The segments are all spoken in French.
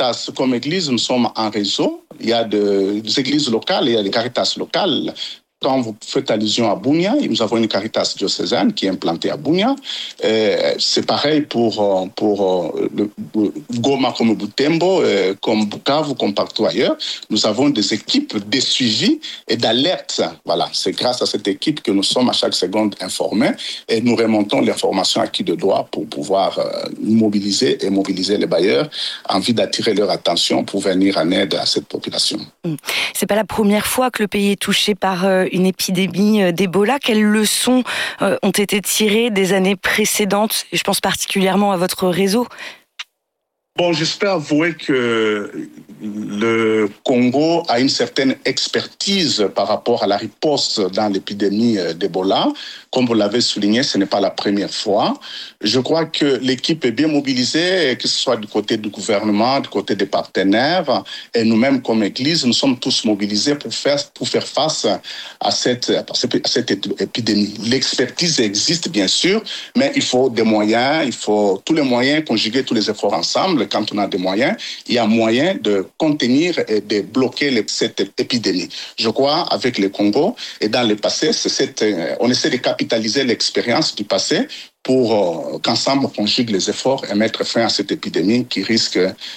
Caritas, comme église, nous sommes en réseau. Il y a des églises locales, il y a des Caritas locales. Quand vous faites allusion à Bunia, nous avons une Caritas diocésaine qui est implantée à Bunia. C'est pareil pour le Goma comme Butembo, comme Bukavu, comme partout ailleurs. Nous avons des équipes de suivi et d'alerte. Voilà, c'est grâce à cette équipe que nous sommes à chaque seconde informés et nous remontons l'information à qui de droit pour pouvoir mobiliser les bailleurs en vue d'attirer leur attention pour venir en aide à cette population. C'est pas la première fois que le pays est touché par une épidémie d'Ebola. Quelles leçons ont été tirées des années précédentes? Je pense particulièrement à votre réseau. Bon, j'espère avouer que le Congo a une certaine expertise par rapport à la riposte dans l'épidémie d'Ebola. Comme vous l'avez souligné, ce n'est pas la première fois. Je crois que l'équipe est bien mobilisée, que ce soit du côté du gouvernement, du côté des partenaires, et nous-mêmes comme Église, nous sommes tous mobilisés pour faire face à cette épidémie. L'expertise existe bien sûr, mais il faut des moyens, il faut tous les moyens, conjuguer tous les efforts ensemble. Quand on a des moyens, il y a moyen de contenir et de bloquer cette épidémie. Je crois avec le Congo et dans le passé, on essaie de capitaliser l'expérience du passé pour qu'ensemble on conjugue les efforts et mettre fin à cette épidémie qui risque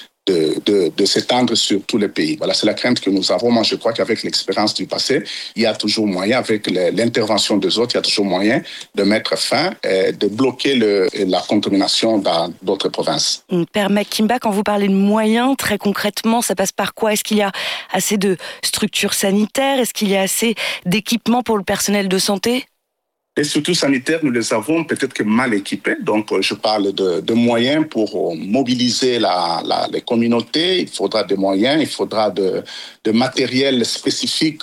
de s'étendre sur tous les pays. Voilà, c'est la crainte que nous avons. Moi, je crois qu'avec l'expérience du passé, il y a toujours moyen, avec l'intervention des autres, il y a toujours moyen de mettre fin et de bloquer la contamination dans d'autres provinces. Père Makimba, quand vous parlez de moyens, très concrètement, ça passe par quoi? Est-ce qu'il y a assez de structures sanitaires? Est-ce qu'il y a assez d'équipements pour le personnel de santé? Les structures sanitaires, nous les avons peut-être que mal équipées. Donc, je parle de moyens pour mobiliser les communautés. Il faudra des moyens, il faudra de matériel spécifique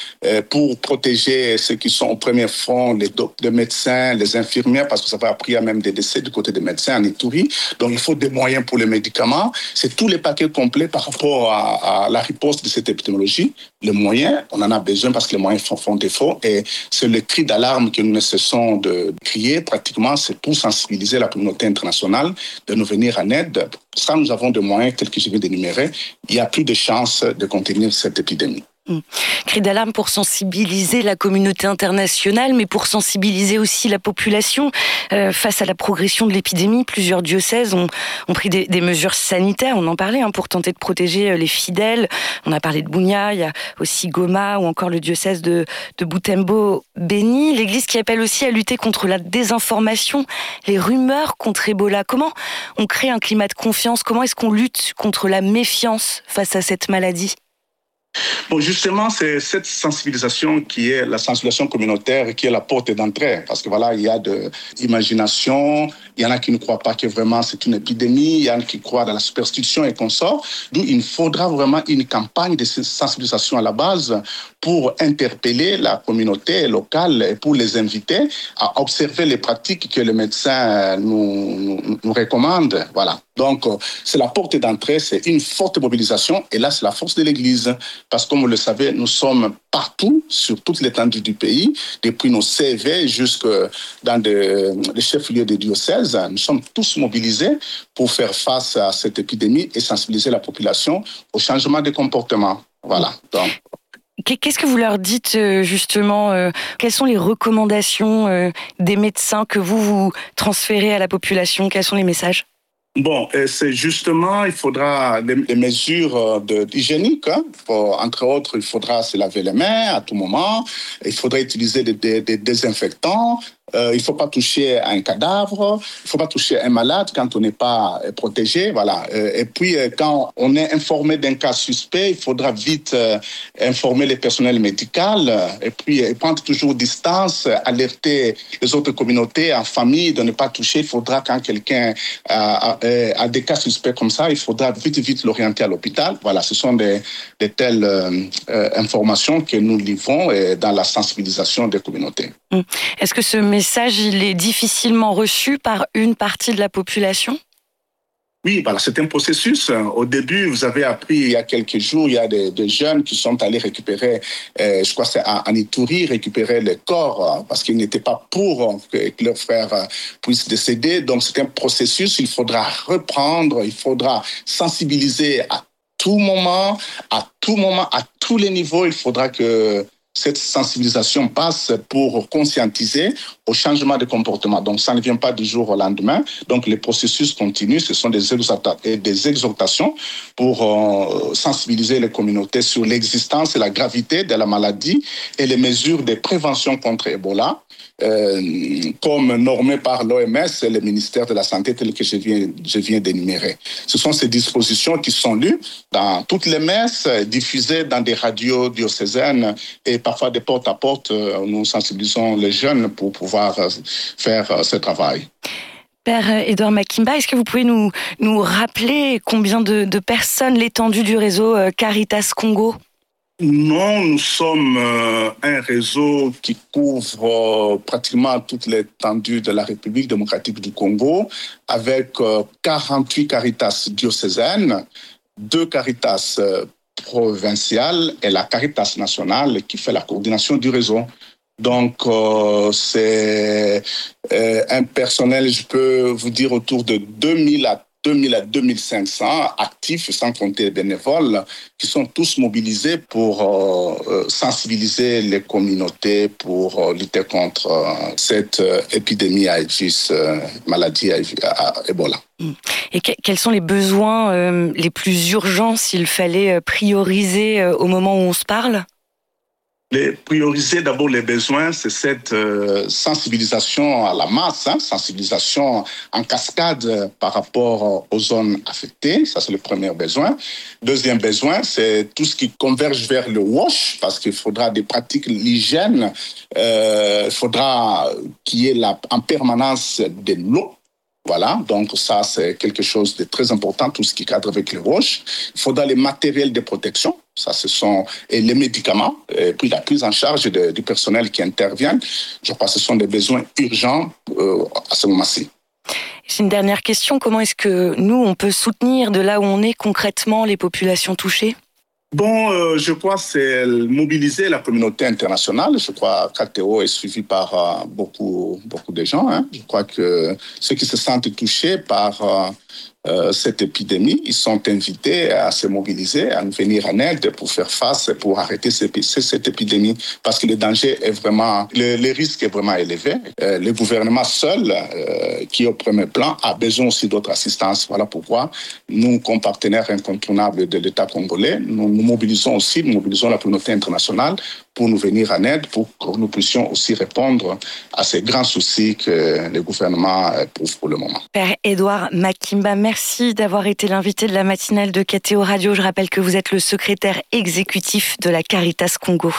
pour protéger ceux qui sont au premier front, les médecins, les infirmières, parce que ça va après, il y a même des décès du côté des médecins en Ituri. Donc, il faut des moyens pour les médicaments. C'est tous les paquets complets par rapport à la riposte de cette épidémiologie. Les moyens, on en a besoin parce que les moyens font défaut. Et c'est le cri d'alarme que nous ne cessons de crier. Pratiquement, c'est pour sensibiliser la communauté internationale de nous venir en aide. Ça, nous avons des moyens tels que je viens d'énumérer. Il y a plus de chances de contenir cette épidémie. Cri d'alarme pour sensibiliser la communauté internationale, mais pour sensibiliser aussi la population face à la progression de l'épidémie. Plusieurs diocèses ont pris des mesures sanitaires, on en parlait, pour tenter de protéger les fidèles. On a parlé de Bunia, il y a aussi Goma ou encore le diocèse de Butembo-Beni. L'Église qui appelle aussi à lutter contre la désinformation, les rumeurs contre Ebola. Comment on crée un climat de confiance? Comment est-ce qu'on lutte contre la méfiance face à cette maladie? Bon, justement, c'est cette sensibilisation qui est la sensibilisation communautaire qui est la porte d'entrée. Parce que voilà, il y a de l'imagination, il y en a qui ne croient pas que vraiment c'est une épidémie, il y en a qui croient dans la superstition et consorts. D'où il faudra vraiment une campagne de sensibilisation à la base pour interpeller la communauté locale et pour les inviter à observer les pratiques que les médecins nous recommandent. Voilà. Donc, c'est la porte d'entrée, c'est une forte mobilisation. Et là, c'est la force de l'Église. Parce que, comme vous le savez, nous sommes partout, sur toute l'étendue du pays, depuis nos CV jusque dans les chefs-lieux des diocèses. Nous sommes tous mobilisés pour faire face à cette épidémie et sensibiliser la population au changement de comportement. Voilà. Donc, qu'est-ce que vous leur dites justement? Quelles sont les recommandations des médecins que vous transférez à la population? Quels sont les messages? Bon, c'est justement, il faudra des mesures hygiéniques. Entre autres, il faudra se laver les mains à tout moment. Il faudra utiliser des désinfectants. Il ne faut pas toucher à un cadavre, il ne faut pas toucher à un malade quand on n'est pas protégé. Voilà. Et puis, quand on est informé d'un cas suspect, il faudra vite informer le personnel médical et puis prendre toujours distance, alerter les autres communautés en famille de ne pas toucher. Il faudra, quand quelqu'un a des cas suspects comme ça, il faudra vite l'orienter à l'hôpital. Voilà, ce sont des telles informations que nous livrons dans la sensibilisation des communautés. Est-ce que ce message il est difficilement reçu par une partie de la population? Oui, voilà, c'est un processus. Au début, vous avez appris il y a quelques jours, il y a des jeunes qui sont allés récupérer, je crois que c'est en Ituri, récupérer les corps parce qu'ils n'étaient pas pour que leurs frères puissent décéder. Donc, c'est un processus. Il faudra reprendre, il faudra sensibiliser à tout moment, à tous les niveaux. Il faudra que cette sensibilisation passe pour conscientiser au changement de comportement. Donc, ça ne vient pas du jour au lendemain. Donc, les processus continuent. Ce sont des exhortations pour sensibiliser les communautés sur l'existence et la gravité de la maladie et les mesures de prévention contre Ebola, comme normé par l'OMS et le ministère de la Santé tel que je viens d'énumérer. Ce sont ces dispositions qui sont lues dans toutes les messes, diffusées dans des radios diocésaines et parfois des porte-à-porte. Nous sensibilisons les jeunes pour pouvoir faire ce travail. Père Edouard Makimba, est-ce que vous pouvez nous rappeler combien de personnes, l'étendue du réseau Caritas Congo ? Non, nous sommes un réseau qui couvre pratiquement toute l'étendue de la République démocratique du Congo, avec 48 Caritas diocésaines, 2 Caritas provinciales et la Caritas nationale qui fait la coordination du réseau. Donc, c'est un personnel, je peux vous dire, autour de 2000 à 2500 actifs, sans compter les bénévoles, qui sont tous mobilisés pour sensibiliser les communautés pour lutter contre cette épidémie AIDS, maladie à Ebola. Et quels sont les besoins les plus urgents s'il fallait prioriser au moment où on se parle ? Prioriser d'abord les besoins, c'est cette sensibilisation à la masse, sensibilisation en cascade par rapport aux zones affectées. Ça, c'est le premier besoin. Deuxième besoin, c'est tout ce qui converge vers le WASH, parce qu'il faudra des pratiques d'hygiène. Il faudra qu'il y ait en permanence de l'eau. Voilà, donc ça, c'est quelque chose de très important, tout ce qui cadre avec les roches. Il faudra les matériels de protection, ça, ce sont et les médicaments, et puis la prise en charge du personnel qui intervient. Je crois que ce sont des besoins urgents à ce moment-ci. J'ai une dernière question. Comment est-ce que nous, on peut soutenir de là où on est concrètement les populations touchées ? Bon, je crois que c'est mobiliser la communauté internationale. Je crois que KTO est suivi par beaucoup de gens. Je crois que ceux qui se sentent touchés par cette épidémie, ils sont invités à se mobiliser, à nous venir en aide pour faire face, pour arrêter cette épidémie, parce que le danger est vraiment, le risque est vraiment élevé. Le gouvernement seul, qui est au premier plan, a besoin aussi d'autres assistances. Voilà pourquoi nous, comme partenaires incontournables de l'État congolais, nous mobilisons la communauté internationale pour nous venir en aide, pour que nous puissions aussi répondre à ces grands soucis que le gouvernement éprouve pour le moment. Père Edouard Makimba, merci d'avoir été l'invité de la matinale de KTO Radio. Je rappelle que vous êtes le secrétaire exécutif de la Caritas Congo.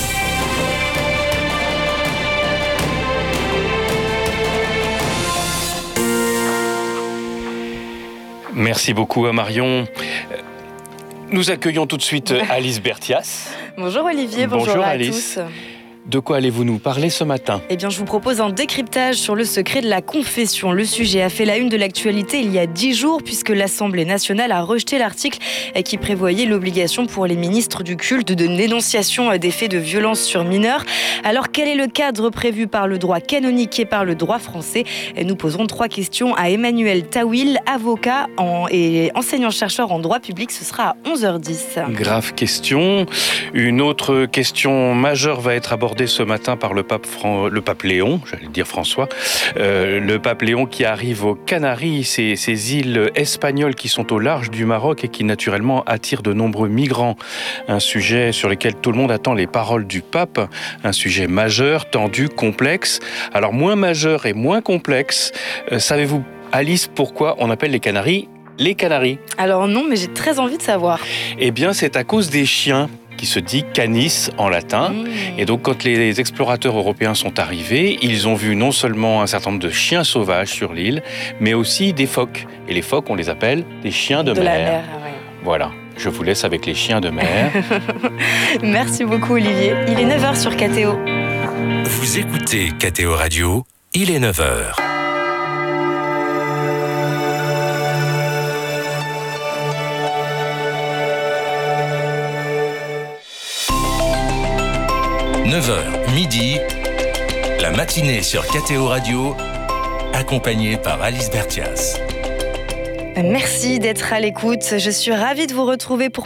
Merci beaucoup à Marion. Nous accueillons tout de suite Alice Bertias. Bonjour Olivier, bonjour à Alice. tous. De quoi allez-vous nous parler ce matin ? Eh bien, je vous propose un décryptage sur le secret de la confession. Le sujet a fait la une de l'actualité il y a 10 jours puisque l'Assemblée nationale a rejeté l'article qui prévoyait l'obligation pour les ministres du culte de dénonciation des faits de violence sur mineurs. Alors, quel est le cadre prévu par le droit canonique et par le droit français ? Nous poserons 3 questions à Emmanuel Tawil, avocat et enseignant-chercheur en droit public. Ce sera à 11h10. Grave question. Une autre question majeure va être abordée ce matin par le pape Léon, j'allais dire François, le pape Léon qui arrive aux Canaries, ces îles espagnoles qui sont au large du Maroc et qui naturellement attirent de nombreux migrants. Un sujet sur lequel tout le monde attend les paroles du pape, un sujet majeur, tendu, complexe. Alors moins majeur et moins complexe, savez-vous Alice pourquoi on appelle les Canaries les Canaries ? Alors non, mais j'ai très envie de savoir. Eh bien c'est à cause des chiens, qui se dit canis en latin. Et donc, quand les explorateurs européens sont arrivés, ils ont vu non seulement un certain nombre de chiens sauvages sur l'île, mais aussi des phoques. Et les phoques, on les appelle des chiens de mer. La mer, ouais. Voilà, je vous laisse avec les chiens de mer. Merci beaucoup Olivier. Il est 9h sur KTO. Vous écoutez KTO Radio, il est 9h. 9h, midi, la matinée sur KTO Radio, accompagnée par Alice Bertias. Merci d'être à l'écoute. Je suis ravie de vous retrouver pour